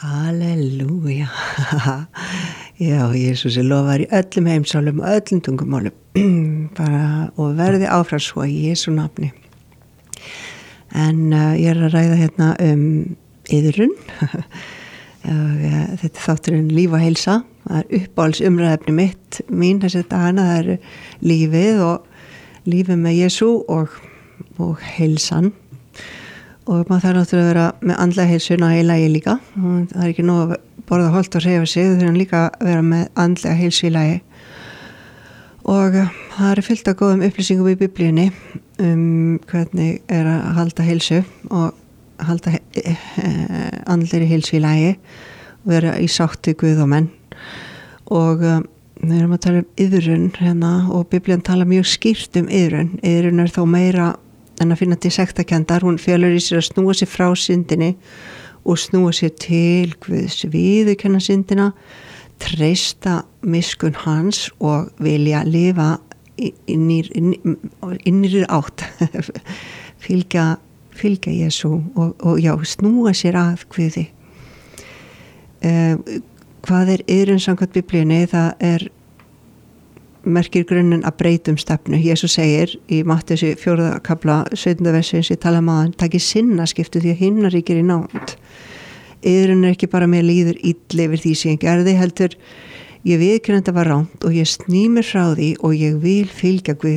Halleluja. Já, Jesús lofar í öllum heimsálum og öllum tungumálum bara og verði áfram svo í Jesú nafni. En ég að ræða hérna iðrun þetta þátturinn líf og heilsa. Það uppáhalds umræðefni mín þessi dagana, það lífið og lífið með Jesú og heilsan. Og maður þarf náttúrulega að vera með andlega heilsuna í lagi líka. Það ekki nóg að borða holt og hreyfa sig, það þurfa líka að vera með andlega heilsu í lagi. Og það fullt af góðum upplýsingum í Biblíunni hvernig að halda heilsu og halda andlegri heilsu í lagi og vera í sátti Guð og menn. Og við erum að tala iðrun hérna og Biblían tala mjög skýrt iðrun. Iðrun þó meira en að finna til sektarkenndar, hún felur í sér að snúa sér frá syndinni og snúa sér til Guðs, viðurkenna syndina, treysta miskunn hans og vilja lifa innri átt, fylgja Jesú og já, snúa sér að Guði. Hvað iðrun samkvæmt Biblíunni? Það merkir grunninn að breytum stefnu. Jesús segir í Mattheusi 4. kafla 17. versi eins og ég tala maður, takið sinnaskiptu því að himnaríkið í nánd. Iðrun ekki bara með líður illa yfir því sem ég gerði, heldur ég viðurkenni þetta var rangt og ég sný mér frá því og ég vil fylgja Guði